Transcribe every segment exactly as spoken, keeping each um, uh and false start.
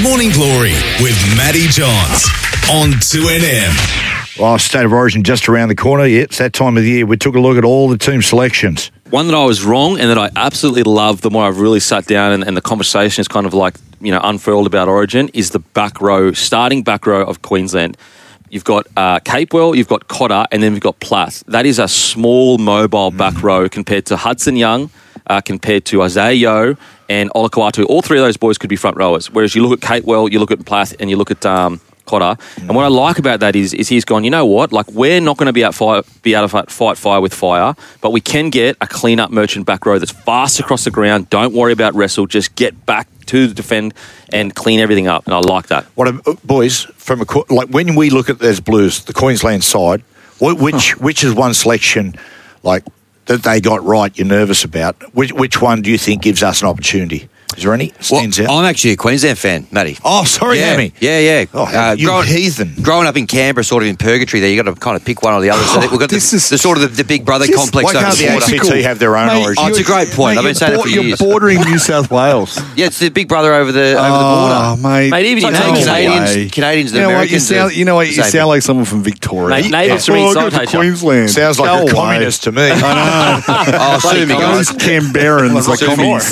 Morning Glory with Matty Johns on two N M. Well, State of Origin just around the corner. Yeah, it's that time of the year. We took a look at all the team selections. One that I was wrong and that I absolutely love, the more I've really sat down and, and the conversation is kind of like, you know, unfurled about Origin, is the back row, starting back row of Queensland. You've got uh, Capewell, you've got Cotter, and then you've got Plath. That is a small, mobile back mm. row compared to Hudson Young, uh, compared to Isaiah Yeo and Olakau'atu. All three of those boys could be front rowers. Whereas you look at Capewell, you look at Plath, and you look at um, Cotter. Mm. And what I like about that is, is he's gone, you know what? Like, we're not going to be out fire, be able to fight fire with fire, but we can get a clean-up merchant back row that's fast across the ground. Don't worry about wrestle. Just get back to the defend and clean everything up. And I like that. What uh, boys, from a, like when we look at those Blues, the Queensland side, which which is one selection like that they got right you're nervous about? Which, which one do you think gives us an opportunity? Is there any? Stands well, out? I'm actually a Queensland fan, Matty. Oh, sorry, yeah, Hammy. Yeah, yeah. Oh, uh, you growing, heathen. Growing up in Canberra, sort of in purgatory there, you got to kind of pick one or the other. So we've got the, This is- the sort of the, the big brother This- complex Why over can't the the border. A C T have their own Mate, origin? Oh, it's a great point. Mate, I've been saying you're it for You're years. bordering New South Wales. Yeah, it's the big brother over the over Oh, the border. mate. Mate, even It's in like Nation- Canadians, way. Canadians and You know what? You Americans. sound, are you know what? You the same sound like someone from Victoria. Mate, neighbours to me Oh, in go to citation. Queensland. Sounds like Go a away. communist to me. I know. Oh, sue me, Those guys. Canberrans are Sue me. commies.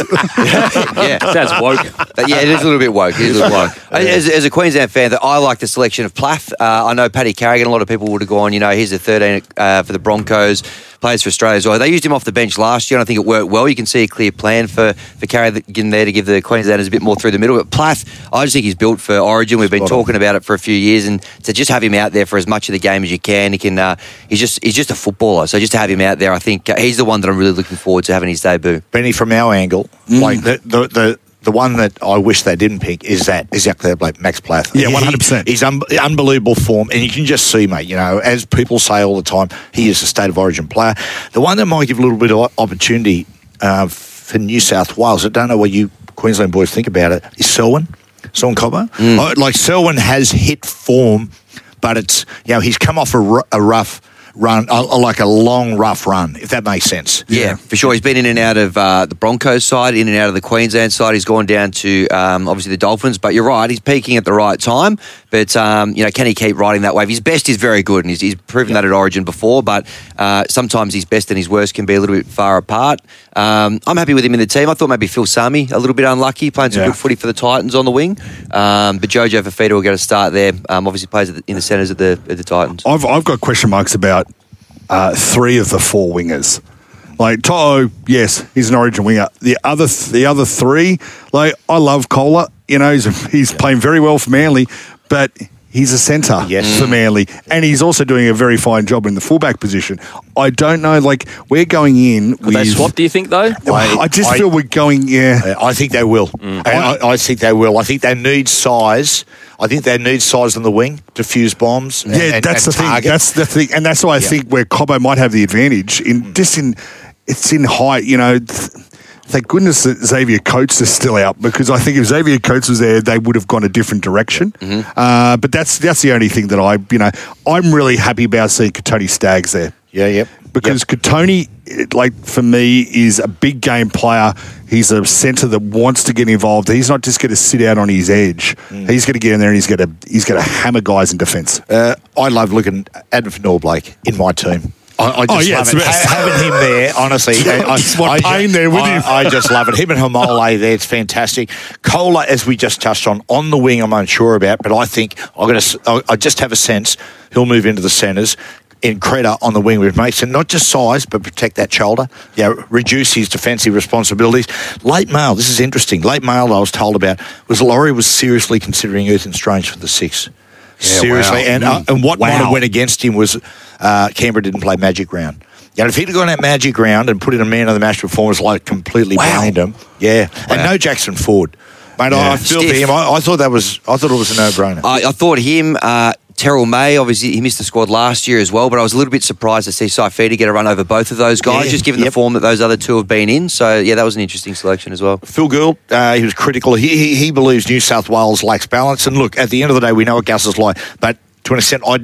Yeah. Sounds woke. But yeah, it is a little bit woke. It is a little woke. As, as a Queensland fan, that I like the selection of Plath. Uh, I know Paddy Carrigan. A lot of people would have gone, you know, he's a thirteen uh, for the Broncos, plays for Australia as well. They used him off the bench last year, and I think it worked well. You can see a clear plan for for Carrigan there to give the Queenslanders a bit more through the middle. But Plath, I just think he's built for Origin. We've been Spot talking on. about it for a few years, and to just have him out there for as much of the game as you can, he can. Uh, he's just he's just a footballer. So just to have him out there, I think uh, he's the one that I'm really looking forward to having his debut. Benny, from our angle, like the the. the The one that I wish they didn't pick is that exactly like Max Plath. Yeah, He- one hundred percent. He's un- unbelievable form, and you can just see, mate. You know, as people say all the time, he is a State of Origin player. The one that might give a little bit of opportunity uh, for New South Wales, I don't know what you Queensland boys think about it, is Selwyn, Selwyn Cobbo. Mm. Uh, like Selwyn has hit form, but it's you know he's come off a, r- a rough run, uh, like a long rough run, if that makes sense. Yeah, for sure. He's been in and out of uh, the Broncos side, in and out of the Queensland side. He's gone down to um, obviously the Dolphins. But you're right, he's peaking at the right time. But um, you know, can he keep riding that wave? His best is very good, and he's, he's proven that at Origin before. But uh, sometimes his best and his worst can be a little bit far apart. Um, I'm happy with him in the team. I thought maybe Phil Sami a little bit unlucky, playing some Yeah. good footy for the Titans on the wing. Um, but Jojo Fafita will get a start there. Um, obviously plays at the, in the centres of the at the Titans. I've I've got question marks about uh, three of the four wingers. Like To'o, yes, he's an Origin winger. The other th- the other three, like I love Kohler. You know, he's he's playing very well for Manly, but he's a centre Yes. for Manly, and he's also doing a very fine job in the fullback position. I don't know, like we're going in. Would they with, swap, do you think, though? I, I just I- feel we're going. Yeah, Uh, I think they will. And I, I think they will. I think they need size. I think they need size on the wing to fuse bombs. And, yeah, and- that's and the thing. target. That's the thing, and that's why I Yeah. think where Cobbo might have the advantage in just in it's in height. You know, th- thank goodness that Xavier Coates is still out because I think if Xavier Coates was there, they would have gone a different direction. Mm-hmm. Uh, but that's that's the only thing that I, you know, I'm really happy about seeing Katoni Staggs there. Yeah, yep. Because Katoni, it- like for me, is a big game player. He's a centre that wants to get involved. He's not just going to sit out on his edge. Mm. He's going to get in there and he's going to he's going to hammer guys in defence. Uh, I love looking at Vanor Blake in my team. I, I just Oh, yeah, love it's it. the best. Ha- having him there, honestly. I, It's what I, pain there with I, him. I just love it. Him and Hamole there, it's fantastic. Kohler, as we just touched on, on the wing, I'm unsure about, but I think I'm going to. I just have a sense he'll move into the centres. In Creda on the wing with Mason, not just size, but protect that shoulder. Yeah, reduce his defensive responsibilities. Late mail, this is interesting. Late mail I was told about was Laurie was seriously considering Ethan Strange for the six. Seriously, wow. and uh, Mm. and what Wow. might have went against him was uh, Canberra didn't play Magic Round. Yeah, if he'd have gone that Magic Round and put in a man of the match performance like completely Wow. behind him, yeah, and no Jackson Ford. Mate, I- I feel for Stiff. him. I, I thought that was. I thought it was a no-brainer. I, I thought him, uh, Terrell May, obviously he missed the squad last year as well, but I was a little bit surprised to see Saifidi get a run over both of those guys, Yeah, just given yep. the form that those other two have been in. So, yeah, that was an interesting selection as well. Phil Gould, uh, he was critical. He, he he believes New South Wales lacks balance. And look, at the end of the day, we know what Gus is like. But to an extent, I'd, I'd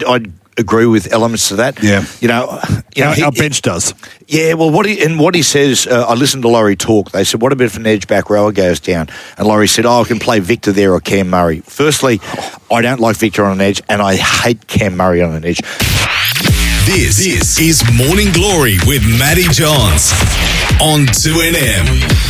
agree with elements of that. Yeah. You know, you know Our, he- our bench does. Yeah, well, what he, and what he says, uh, I listened to Laurie talk. They said, what about if an edge back rower goes down? And Laurie said, oh, I can play Victor there or Cam Murray. Firstly, I don't like Victor on an edge, and I hate Cam Murray on an edge. This, this is Morning Glory with Matty Johns on two N M.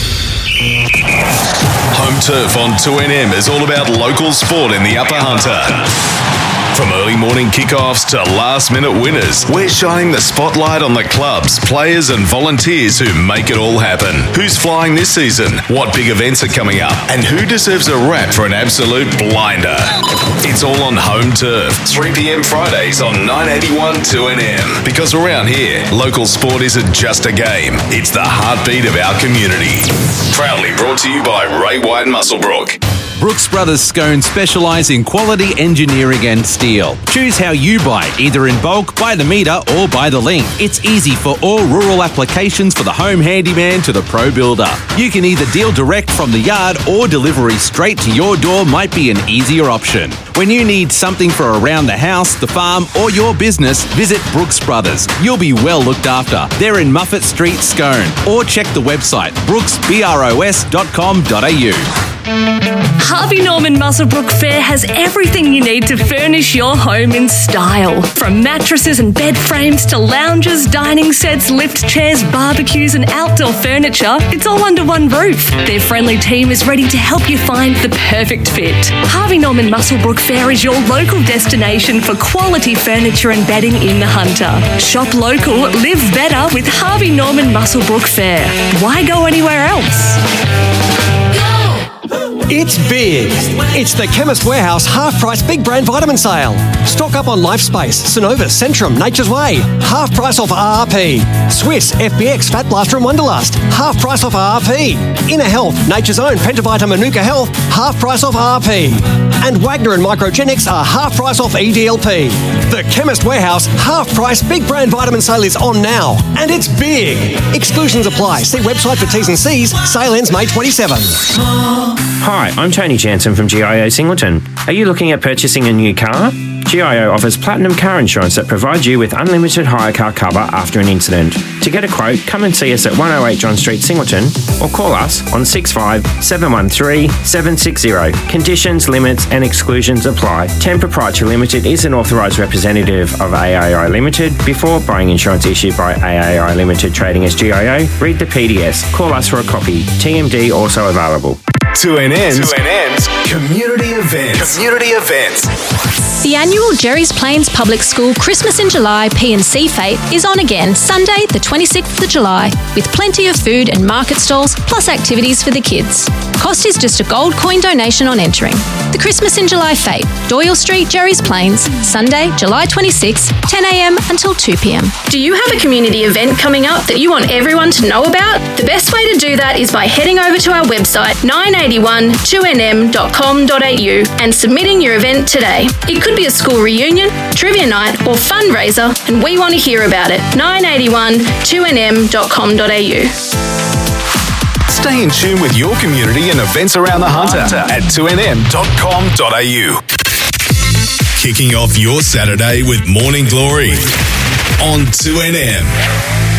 Home Turf on two N M is all about local sport in the Upper Hunter. From early morning kickoffs to last-minute winners, we're shining the spotlight on the clubs, players and volunteers who make it all happen. Who's flying this season? What big events are coming up? And who deserves a rap for an absolute blinder? It's all on Home Turf, three p.m. Fridays on nine eighty-one two N M. Because around here, local sport isn't just a game, it's the heartbeat of our community. Proudly brought to you by Ray White Musselbrook. Brooks Brothers Scone specialise in quality engineering and steel. Choose how you buy, either in bulk, by the metre or by the length. It's easy for all rural applications, for the home handyman to the pro builder. You can either deal direct from the yard or delivery straight to your door might be an easier option. When you need something for around the house, the farm or your business, visit Brooks Brothers. You'll be well looked after. They're in Muffet Street, Scone. Or check the website brooks bros dot com dot a u. Harvey Norman Musselbrook Fair has everything you need to furnish your home in style. From mattresses and bed frames to lounges, dining sets, lift chairs, barbecues and outdoor furniture, it's all under one roof. Their friendly team is ready to help you find the perfect fit. Harvey Norman Musselbrook Fair is your local destination for quality furniture and bedding in the Hunter. Shop local, live better with Harvey Norman Musselbrook Fair. Why go anywhere else? It's big. It's the Chemist Warehouse half-price big brand vitamin sale. Stock up on LifeSpace, Synovus, Centrum, Nature's Way. Half price off R R P. Swiss, F B X, Fat Blaster and Wonderlust. Half price off R R P. Inner Health, Nature's Own, Pentavita, Manuka Health. Half price off R R P. And Wagner and Microgenics are half price off E D L P. The Chemist Warehouse half-price big brand vitamin sale is on now. And it's big. Exclusions apply. See website for T's and C's. Sale ends May twenty-seventh. Hi, I'm Tony Jansen from G I O Singleton. Are you looking at purchasing a new car? G I O offers platinum car insurance that provides you with unlimited hire car cover after an incident. To get a quote, come and see us at one oh eight John Street, Singleton, or call us on six five seven one three seven six zero. Conditions, limits and exclusions apply. Ten Proprietary Limited is an authorised representative of A A I Limited. Before buying insurance issued by A A I Limited trading as G I O, read the P D S. Call us for a copy. T M D also available. two N N's Community Events. Community Events. The annual Jerry's Plains Public School Christmas in July P and C Fete is on again Sunday the twenty-sixth of July with plenty of food and market stalls plus activities for the kids. Cost is just a gold coin donation on entering. The Christmas in July Fete, Doyle Street, Jerry's Plains, Sunday, July twenty-sixth, ten a.m. until two p.m. Do you have a community event coming up that you want everyone to know about? The best way to do that is by heading over to our website nine eighty-one two N M dot com dot a u and submitting your event today. It could be a school reunion, trivia night or fundraiser and we want to hear about it. nine eighty-one two N M dot com dot a u. Stay in tune with your community and events around the Hunter at two N M dot com dot a u. Kicking off your Saturday with Morning Glory on two N M.